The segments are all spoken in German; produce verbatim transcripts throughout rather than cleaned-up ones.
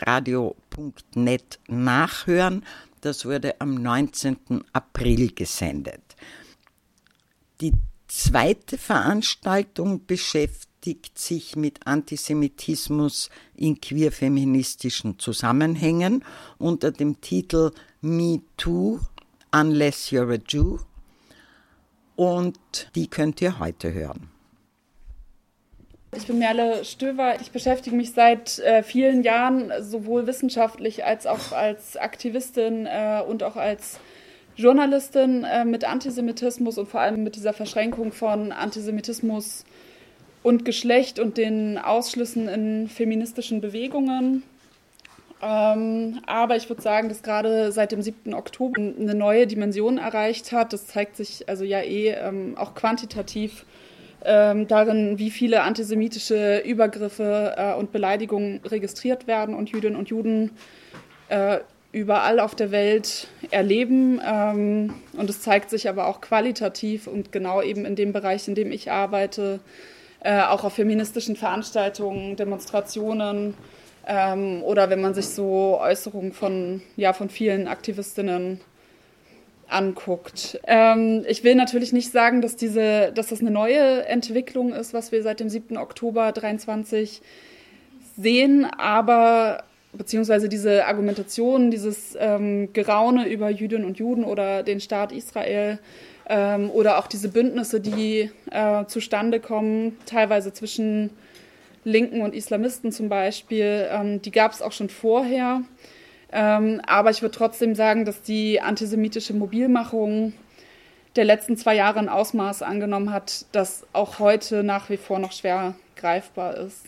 radio punkt net nachhören. Das wurde am neunzehnten April gesendet. Die zweite Veranstaltung beschäftigt sich mit Antisemitismus in queer-feministischen Zusammenhängen unter dem Titel Me Too, Unless You're a Jew. Und die könnt ihr heute hören. Ich bin Merle Stöver. Ich beschäftige mich seit äh, vielen Jahren sowohl wissenschaftlich als auch als Aktivistin äh, und auch als Journalistin äh, mit Antisemitismus und vor allem mit dieser Verschränkung von Antisemitismus und Geschlecht und den Ausschlüssen in feministischen Bewegungen. Ähm, aber ich würde sagen, dass gerade seit dem siebten Oktober eine neue Dimension erreicht hat. Das zeigt sich also ja eh ähm, auch quantitativ ähm, darin, wie viele antisemitische Übergriffe äh, und Beleidigungen registriert werden und Jüdinnen und Juden äh, überall auf der Welt erleben. Ähm, und es zeigt sich aber auch qualitativ und genau eben in dem Bereich, in dem ich arbeite, äh, auch auf feministischen Veranstaltungen, Demonstrationen, Ähm, oder wenn man sich so Äußerungen von, ja, von vielen Aktivistinnen anguckt. Ähm, ich will natürlich nicht sagen, dass, diese, dass das eine neue Entwicklung ist, was wir seit dem siebten Oktober dreiundzwanzig sehen, aber beziehungsweise diese Argumentation, dieses ähm, Geraune über Jüdinnen und Juden oder den Staat Israel ähm, oder auch diese Bündnisse, die äh, zustande kommen, teilweise zwischen Linken und Islamisten zum Beispiel, ähm, die gab es auch schon vorher. Ähm, aber ich würde trotzdem sagen, dass die antisemitische Mobilmachung der letzten zwei Jahre ein Ausmaß angenommen hat, das auch heute nach wie vor noch schwer greifbar ist.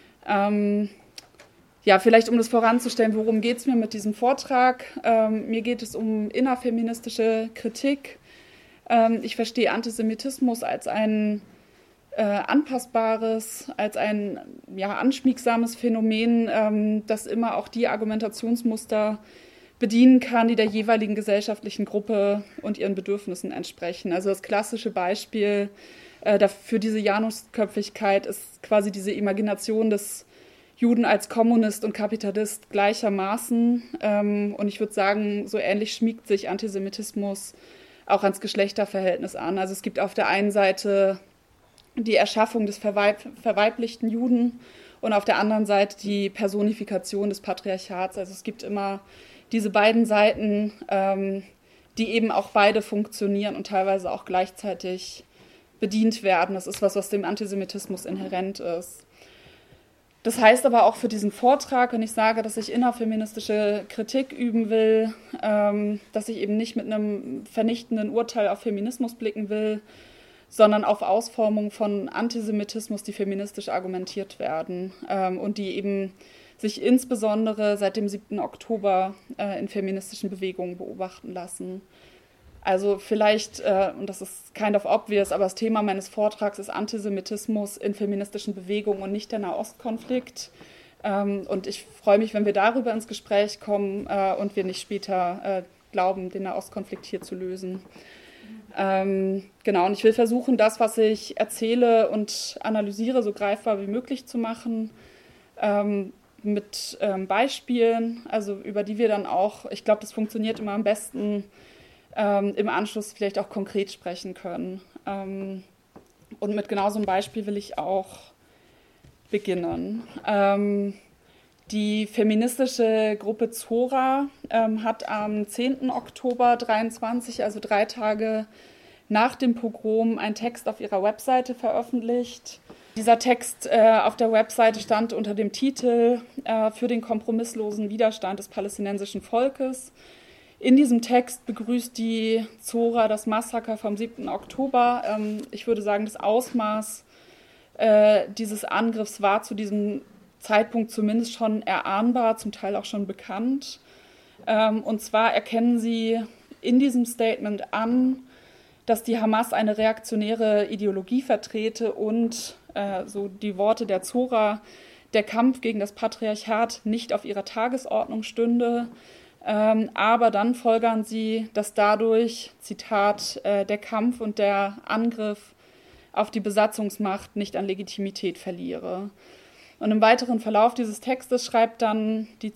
Ähm, ja, vielleicht um das voranzustellen, worum geht es mir mit diesem Vortrag? Ähm, mir geht es um innerfeministische Kritik. Ähm, ich verstehe Antisemitismus als ein Äh, anpassbares, als ein ja, anschmiegsames Phänomen, ähm, das immer auch die Argumentationsmuster bedienen kann, die der jeweiligen gesellschaftlichen Gruppe und ihren Bedürfnissen entsprechen. Also das klassische Beispiel äh, für diese Janusköpfigkeit ist quasi diese Imagination des Juden als Kommunist und Kapitalist gleichermaßen. Ähm, und ich würde sagen, so ähnlich schmiegt sich Antisemitismus auch ans Geschlechterverhältnis an. Also es gibt auf der einen Seite die Erschaffung des verweib- verweiblichten Juden und auf der anderen Seite die Personifikation des Patriarchats. Also es gibt immer diese beiden Seiten, ähm, die eben auch beide funktionieren und teilweise auch gleichzeitig bedient werden. Das ist was, was dem Antisemitismus inhärent ist. Das heißt aber auch für diesen Vortrag, wenn ich sage, dass ich innerfeministische Kritik üben will, ähm, dass ich eben nicht mit einem vernichtenden Urteil auf Feminismus blicken will, sondern auf Ausformungen von Antisemitismus, die feministisch argumentiert werden ähm, und die eben sich insbesondere seit dem siebten Oktober äh, in feministischen Bewegungen beobachten lassen. Also vielleicht, äh, und das ist kind of obvious, aber das Thema meines Vortrags ist Antisemitismus in feministischen Bewegungen und nicht der Nahostkonflikt. Ähm, und ich freue mich, wenn wir darüber ins Gespräch kommen äh, und wir nicht später äh, glauben, den Nahostkonflikt hier zu lösen. Ähm, genau, und ich will versuchen, das, was ich erzähle und analysiere, so greifbar wie möglich zu machen, ähm, mit ähm, Beispielen, also über die wir dann auch, ich glaube, das funktioniert immer am besten, ähm, im Anschluss vielleicht auch konkret sprechen können. Ähm, und mit genau so einem Beispiel will ich auch beginnen. Ähm, Die feministische Gruppe Zora ähm, hat am zehnten Oktober dreiundzwanzig, also drei Tage nach dem Pogrom, einen Text auf ihrer Webseite veröffentlicht. Dieser Text äh, auf der Webseite stand unter dem Titel äh, für den kompromisslosen Widerstand des palästinensischen Volkes. In diesem Text begrüßt die Zora das Massaker vom siebten Oktober. Ähm, ich würde sagen, das Ausmaß äh, dieses Angriffs war zu diesem Zeitpunkt zumindest schon erahnbar, zum Teil auch schon bekannt. Ähm, und zwar erkennen sie in diesem Statement an, dass die Hamas eine reaktionäre Ideologie vertrete und, äh, so die Worte der Zora, der Kampf gegen das Patriarchat nicht auf ihrer Tagesordnung stünde. Ähm, aber dann folgern sie, dass dadurch, Zitat, äh, der Kampf und der Angriff auf die Besatzungsmacht nicht an Legitimität verliere. Und im weiteren Verlauf dieses Textes schreibt dann die